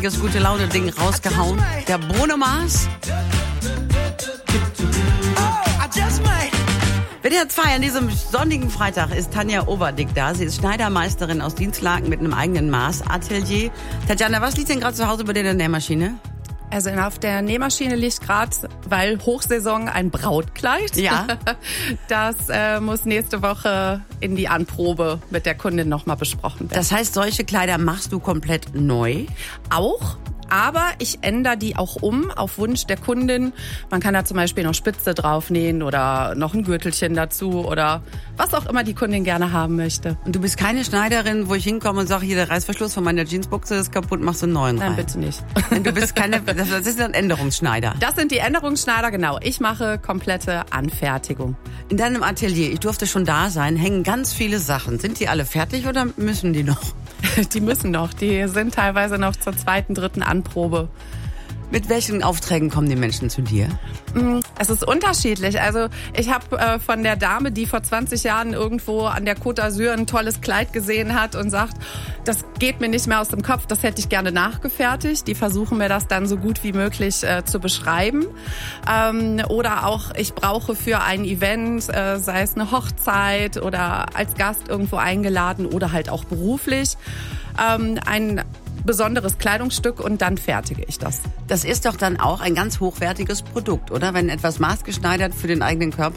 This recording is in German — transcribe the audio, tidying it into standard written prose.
richtiges Gute-Laune-Ding rausgehauen. Der Bruno Mars. WDR 2 an diesem sonnigen Freitag ist Tanja Overdick da. Sie ist Schneidermeisterin aus Dienstlaken mit einem eigenen Maßatelier. Tatjana, was liegt denn gerade zu Hause bei dir in der Nähmaschine? Also auf der Nähmaschine liegt gerade, weil Hochsaison, ein Brautkleid. Ja. Das muss nächste Woche in die Anprobe mit der Kundin nochmal besprochen werden. Das heißt, solche Kleider machst du komplett neu? Auch. Aber ich ändere die auch auf Wunsch der Kundin. Man kann da zum Beispiel noch Spitze draufnähen oder noch ein Gürtelchen dazu oder was auch immer die Kundin gerne haben möchte. Und du bist keine Schneiderin, wo ich hinkomme und sage, hier der Reißverschluss von meiner Jeansbuchse ist kaputt, machst du einen neuen rein. Nein, bitte nicht. Du bist keine, das ist ein Änderungsschneider. Das sind die Änderungsschneider, genau. Ich mache komplette Anfertigung. In deinem Atelier, ich durfte schon da sein, hängen ganz viele Sachen. Sind die alle fertig oder müssen die noch? Die müssen noch. Die sind teilweise noch zur 2., 3. Anprobe. Mit welchen Aufträgen kommen die Menschen zu dir? Es ist unterschiedlich. Also ich habe von der Dame, die vor 20 Jahren irgendwo an der Côte d'Azur ein tolles Kleid gesehen hat und sagt, das geht mir nicht mehr aus dem Kopf, das hätte ich gerne nachgefertigt. Die versuchen mir das dann so gut wie möglich zu beschreiben. Oder auch, ich brauche für ein Event, sei es eine Hochzeit oder als Gast irgendwo eingeladen oder halt auch beruflich, ein besonderes Kleidungsstück und dann fertige ich das. Das ist doch dann auch ein ganz hochwertiges Produkt, oder? Wenn etwas maßgeschneidert für den eigenen Körper